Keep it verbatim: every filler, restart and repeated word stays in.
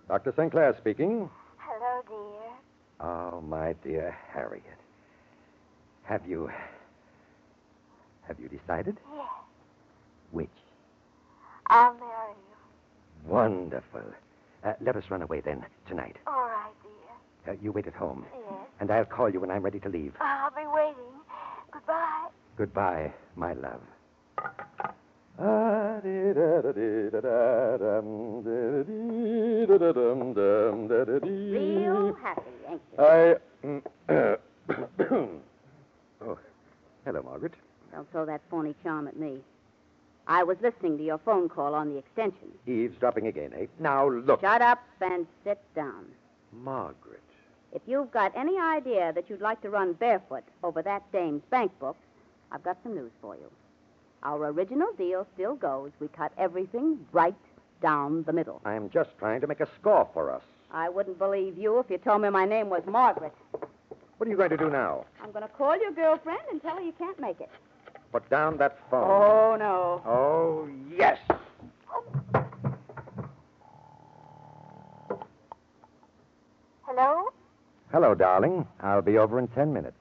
Doctor Sinclair speaking. Hello, dear. Oh, my dear Harriet. Have you... Have you decided? Yes. Which? I'll marry you. Wonderful. Uh, let us run away then, tonight. All right, dear. Uh, you wait at home. Yes. And I'll call you when I'm ready to leave. I'll be waiting. Goodbye. Goodbye, my love. Real happy, ain't you? I... oh, hello, Margaret. Don't throw that phony charm at me. I was listening to your phone call on the extension. Eavesdropping again, eh? Now, look. Shut up and sit down. Margaret. If you've got any idea that you'd like to run barefoot over that dame's bank book, I've got some news for you. Our original deal still goes. We cut everything right down the middle. I'm just trying to make a score for us. I wouldn't believe you if you told me my name was Margaret. What are you going to do now? I'm going to call your girlfriend and tell her you can't make it. Put down that phone. Oh, no. Oh, yes. Hello? Hello, darling. I'll be over in ten minutes.